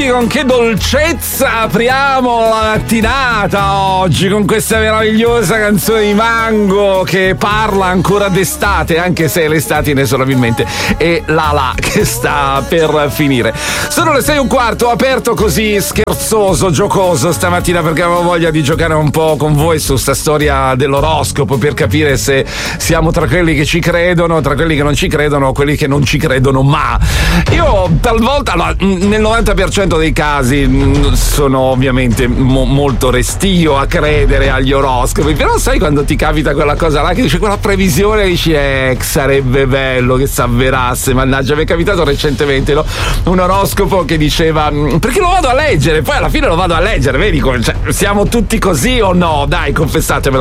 Senti con che dolcezza apriamo la mattinata oggi con questa meravigliosa canzone di Mango che parla ancora d'estate, anche se l'estate inesorabilmente è là che sta per finire. Sono le 6:15, ho aperto così scherzoso, giocoso stamattina perché avevo voglia di giocare un po' con voi su sta storia dell'oroscopo per capire se siamo tra quelli che ci credono, tra quelli che non ci credono o quelli che non ci credono ma. Io talvolta, allora, nel 90% dei casi sono ovviamente molto restio a credere agli oroscopi, però sai quando ti capita quella cosa là che dice quella previsione, dici sarebbe bello che si avverasse. Mannaggia, mi è capitato recentemente un oroscopo che diceva, perché lo vado a leggere, poi alla fine lo vado a leggere, vedi come, cioè, siamo tutti così o no? Dai, confessatemelo.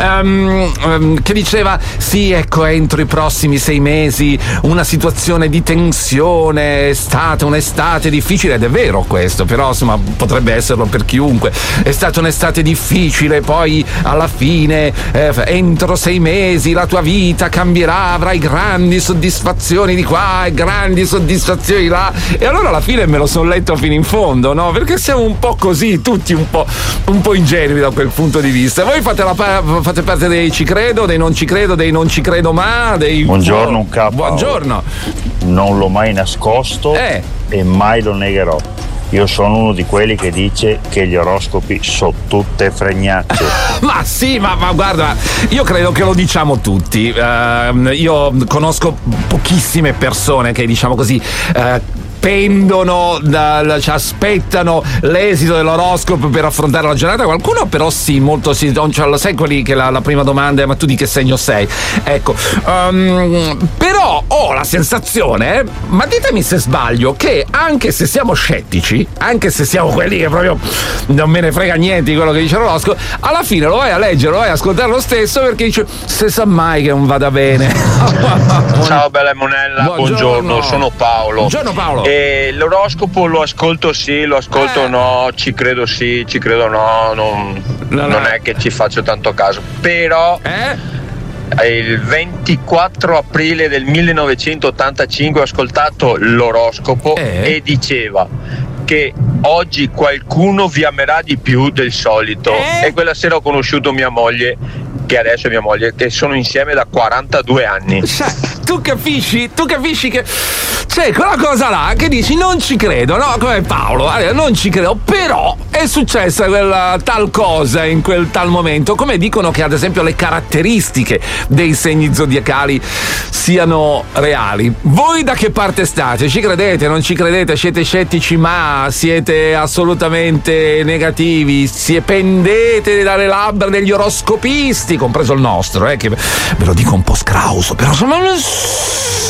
Che diceva sì, ecco, entro i prossimi 6 mesi una situazione di tensione, un'estate difficile, ed è vero questo, però insomma potrebbe esserlo per chiunque. È stata un'estate difficile, poi alla fine entro 6 mesi la tua vita cambierà, avrai grandi soddisfazioni di qua e grandi soddisfazioni di là. E allora alla fine me lo sono letto fino in fondo, no? Perché siamo un po' così, tutti un po' ingenui da quel punto di vista. Voi fate parte dei ci credo, dei non ci credo, dei non ci credo ma, dei... Buongiorno, un capo. Buongiorno. Non l'ho mai nascosto e mai lo negherò. Io sono uno di quelli che dice che gli oroscopi sono tutte fregnacce. Ma sì, ma guarda, io credo che lo diciamo tutti. Io conosco pochissime persone che, diciamo così, pendono, cioè aspettano l'esito dell'oroscopo per affrontare la giornata. Qualcuno però sì, molto sì, cioè, lo sai quelli che la prima domanda è ma tu di che segno sei? Ecco, però ho la sensazione, ma ditemi se sbaglio, che anche se siamo scettici, anche se siamo quelli che proprio non me ne frega niente di quello che dice l'oroscopo, alla fine lo vai a leggere, lo vai a ascoltare lo stesso, perché dice se sa mai che non vada bene. Ciao bella Monella, buongiorno, sono Paolo. Buongiorno Paolo. L'oroscopo lo ascolto sì, lo ascolto no, ci credo sì, ci credo no, non è che ci faccio tanto caso, però il 24 aprile del 1985 ho ascoltato l'oroscopo e diceva che oggi qualcuno vi amerà di più del solito e quella sera ho conosciuto mia moglie, che adesso è mia moglie, che sono insieme da 42 anni. Tu capisci che c'è quella cosa là che dici non ci credo, no? Come Paolo, non ci credo, però è successa quella tal cosa in quel tal momento, come dicono che ad esempio le caratteristiche dei segni zodiacali siano reali. Voi da che parte state? Ci credete, non ci credete? Siete scettici ma siete assolutamente negativi? Pendete dalle labbra degli oroscopisti, compreso il nostro, che ve lo dico un po' scrauso, però insomma